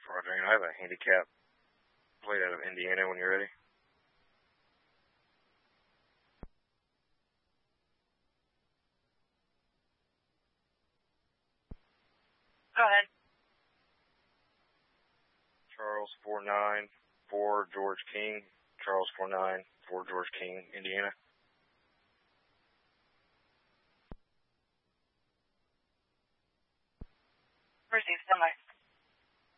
Roger. I have a handicap plate out of Indiana when you're ready. Go ahead. Charles 494 George King. Charles 494 George King, Indiana. Receive, stand by.